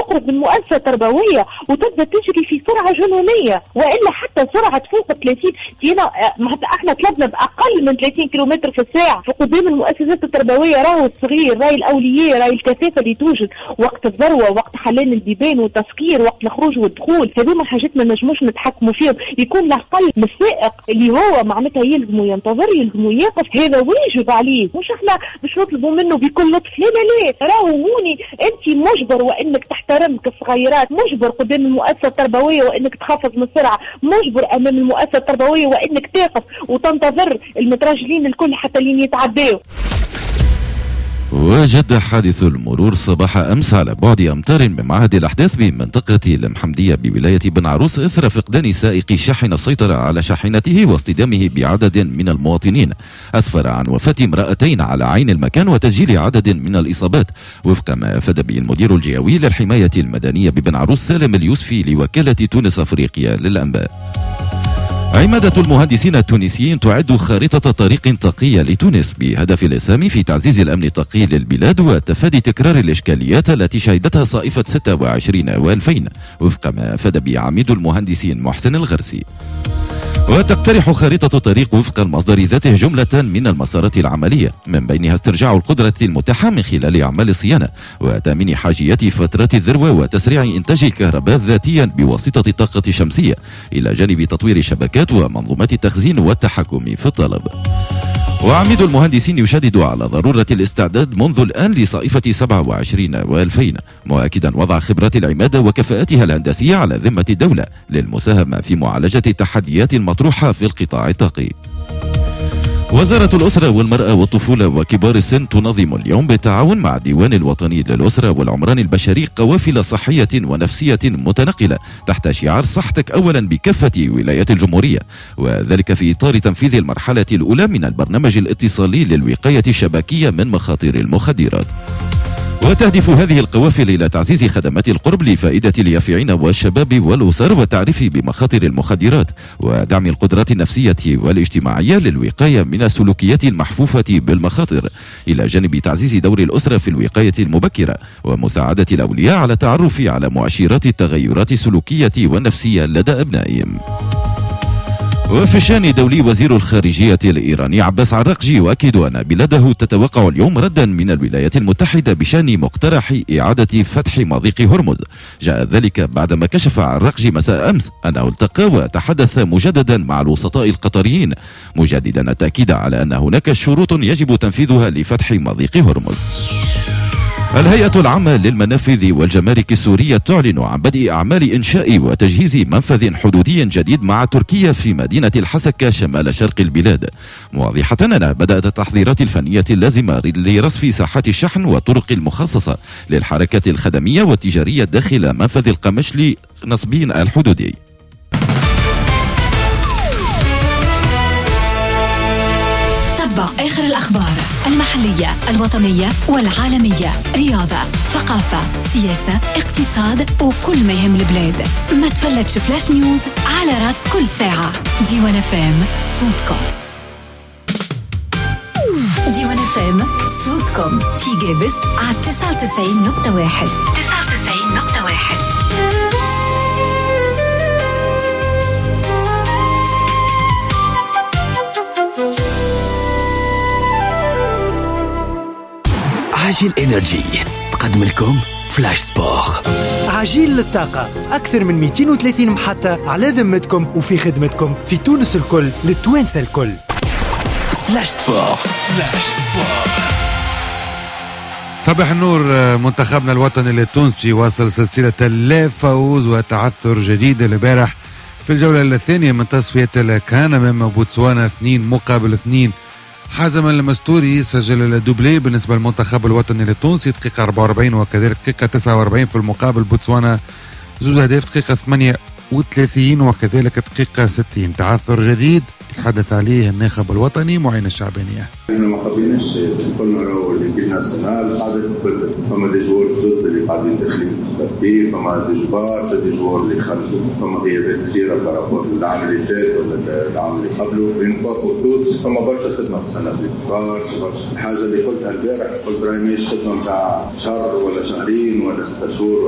تقرب من مؤسسة تربوية وتبدأ تجري في سرعة جنونية، وإلا حتى سرعة فوق 30. احنا طلبنا بأقل من 30 كيلومتر في الساعة في قدام المؤسسات التربوية. راهو الصغير، راهي الأولياء، راهي الكثافة اللي توجد وقت الذروة، وقت حلال البيبان والتسكير، وقت الخروج والدخول، هذوما حاجات ما نجموش نتحكموا فيهم. يكون الأقل السائق اللي هو معناتها يلزموا ينتظر، يلزموا يقف، هذا واجب عليه، مش احنا باش نطلبوا منه بكل لطف. لا لا لا، راهو هوني انت مجبر وانك تحترمك الصغيرات، مجبر قدام المؤسسة التربوية وانك تخفض من السرعة، مجبر امام المؤسسة التربوية وانك تقف وتنتظر المتراجلين الكل حتى لين يتعداوا. وجد حادث المرور صباح أمس على بعد أمتار من معهد الأحداث بمنطقة المحمدية بولاية بن عروس إثر فقدان سائق شاحن السيطرة على شاحنته واصطدامه بعدد من المواطنين، أسفر عن وفاة امرأتين على عين المكان وتسجيل عدد من الإصابات، وفق ما أفاد به المدير الجهوي للحماية المدنية ببن عروس سالم اليوسفي لوكالة تونس أفريقيا للأنباء. عمادة المهندسين التونسيين تعد خارطة طريق تقية لتونس بهدف الإسهام في تعزيز الأمن التقي للبلاد وتفادي تكرار الإشكاليات التي شهدتها صائفة 26 و2000، وفق ما أفاد به عميد المهندسين محسن الغرسي. وتقترح خارطة الطريق وفق المصدر ذاته جملة من المسارات العملية، من بينها استرجاع القدرة المتاحة من خلال أعمال الصيانة وتأمين حاجيات فترات الذروة وتسريع إنتاج الكهرباء ذاتيا بواسطة الطاقة الشمسية، إلى جانب تطوير الشبكات ومنظومات التخزين والتحكم في الطلب. وعميد المهندسين يشدد على ضرورة الاستعداد منذ الآن لصائفة 27 و2000، مؤكدا وضع خبرات العمادة وكفاءتها الهندسية على ذمة الدولة للمساهمة في معالجة التحديات المطروحة في القطاع الطاقي. وزارة الأسرة والمرأة والطفولة وكبار السن تنظم اليوم بالتعاون مع الديوان الوطني للأسرة والعمران البشري قوافل صحية ونفسية متنقلة تحت شعار صحتك أولا بكافة ولايات الجمهورية، وذلك في إطار تنفيذ المرحلة الأولى من البرنامج الاتصالي للوقاية الشبكية من مخاطر المخدرات. وتهدف هذه القوافل إلى تعزيز خدمات القرب لفائدة اليافعين والشباب والأسر والتعريف بمخاطر المخدرات ودعم القدرات النفسية والاجتماعية للوقاية من السلوكيات المحفوفة بالمخاطر، إلى جانب تعزيز دور الأسرة في الوقاية المبكرة ومساعدة الأولياء على التعرف على مؤشرات التغيرات السلوكية والنفسية لدى أبنائهم. وفي الشأن دولي، وزير الخارجية الإيراني عباس عراقجي يؤكد أن بلاده تتوقع اليوم ردا من الولايات المتحدة بشأن مقترح إعادة فتح مضيق هرمز. جاء ذلك بعدما كشف عراقجي مساء أمس أنه التقى وتحدث مجددا مع الوسطاء القطريين، مجددا التأكيد على أن هناك شروط يجب تنفيذها لفتح مضيق هرمز. الهيئة العامة للمنافذ والجمارك السورية تعلن عن بدء أعمال إنشاء وتجهيز منفذ حدودي جديد مع تركيا في مدينة الحسكة شمال شرق البلاد، موضحة أنها بدأت التحضيرات الفنية اللازمة لرصف ساحات الشحن والطرق المخصصة للحركة الخدمية والتجارية داخل منفذ القمشلي نصبين الحدودي. آخر الأخبار المحلية الوطنية والعالمية، رياضة، ثقافة، سياسة، اقتصاد وكل ما يهم البلاد. ما تفلتش فلاش نيوز على راس كل ساعة. ديوان FM صوتكم. ديوان FM صوتكم في جابس على 99.1. 99.1. عجيل إنرجي تقدم لكم فلاش سبور. عجيل للطاقة، أكثر من 230 محطة على ذمتكم وفي خدمتكم في تونس الكل للتوانسة الكل. فلاش سبور. فلاش سبور. صباح النور. منتخبنا الوطني التونسي واصل سلسلة لا فوز وتعثر جديد البارح في الجولة الثانية من تصفية الكان أمام بوتسوانا 2-2. حازم المستوري سجل الدوبلي بالنسبة للمنتخب الوطني التونسي دقيقة 44 وكذلك دقيقة 49. في المقابل بوتسوانا 2 أهداف دقيقة 38 وكذلك دقيقة 60. تعثر جديد يتحدث عليه الناخب الوطني معين الشعبانية. احنا ما خبيناش قلنا راهو الإيكيب ناسيونال قاعدة تبدل، فما دي جوار جدد اللي قاعدين داخلين في الترتيب، فما دي جبار دي جوار اللي خرجوا، فما غيابات كثيرة بارابور للعام اللي فات ولا العام اللي قبله. بنفاقوا توت فما برشا خدمة تسنى برشا. الحاجة اللي قلتها البارح قلت راهي ماهيش خدمة نتاع شهر ولا شهرين ولا 6 شهور.